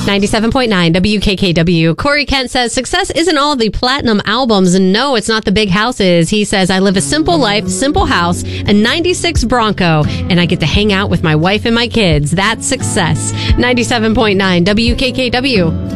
97.9 WKKW. Corey Kent says success isn't all the platinum albums. And no, it's not the big houses. He says, I live a simple life, simple house, a 96 Bronco, and I get to hang out with my wife and my kids. That's success. 97.9 WKKW.